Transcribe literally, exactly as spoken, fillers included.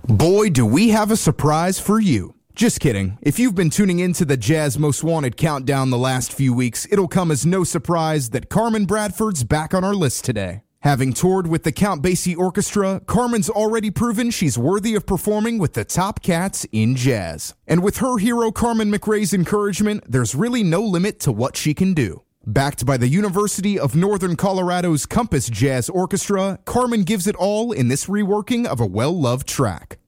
Boy, do we have a surprise for you. Just kidding. If you've been tuning into the Jazz Most Wanted countdown the last few weeks, it'll come as no surprise that Carmen Bradford's back on our list today. Having toured with the Count Basie Orchestra, Carmen's already proven she's worthy of performing with the top cats in jazz. And with her hero Carmen McRae's encouragement, there's really no limit to what she can do. Backed by the University of Northern Colorado's Compass Jazz Orchestra, Carmen gives it all in this reworking of a well-loved track.